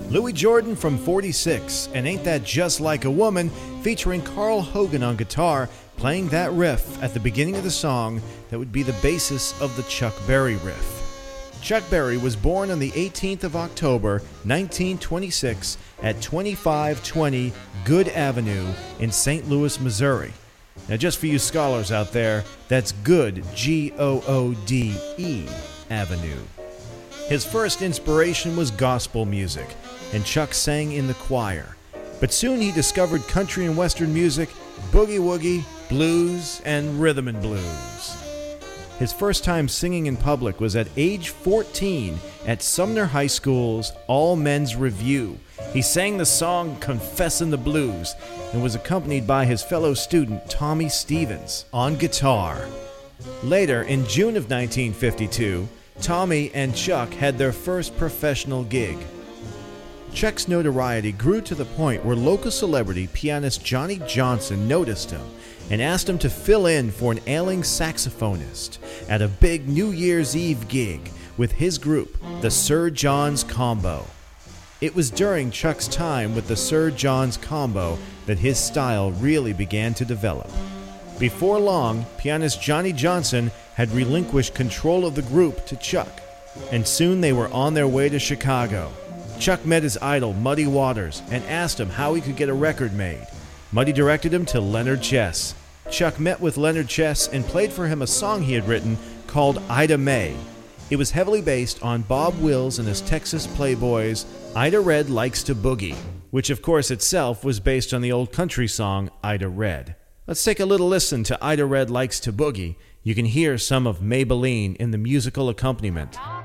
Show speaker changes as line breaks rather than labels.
Louis Jordan from 46 and Ain't That Just Like a Woman, featuring Carl Hogan on guitar, playing that riff at the beginning of the song that would be the basis of the Chuck Berry riff. Chuck Berry was born on the 18th of October, 1926 at 2520 Good Avenue in St. Louis, Missouri. Now, just for you scholars out there, that's Good, G-O-O-D-E, Avenue. His first inspiration was gospel music, and Chuck sang in the choir. But soon he discovered country and western music, boogie-woogie, blues, and rhythm and blues. His first time singing in public was at age 14 at Sumner High School's All Men's Review. He sang the song Confessin' the Blues and was accompanied by his fellow student Tommy Stevens on guitar. Later, in June of 1952, Tommy and Chuck had their first professional gig. Chuck's notoriety grew to the point where local celebrity pianist Johnny Johnson noticed him and asked him to fill in for an ailing saxophonist at a big New Year's Eve gig with his group, the Sir John's Combo. It was during Chuck's time with the Sir John's Combo that his style really began to develop. Before long, pianist Johnny Johnson had relinquished control of the group to Chuck, and soon they were on their way to Chicago. Chuck met his idol, Muddy Waters, and asked him how he could get a record made. Muddy directed him to Leonard Chess. Chuck met with Leonard Chess and played for him a song he had written called Ida May. It was heavily based on Bob Wills and his Texas Playboys' Ida Red Likes to Boogie, which of course itself was based on the old country song Ida Red. Let's take a little listen to Ida Red Likes to Boogie. You can hear some of Maybelline in the musical accompaniment.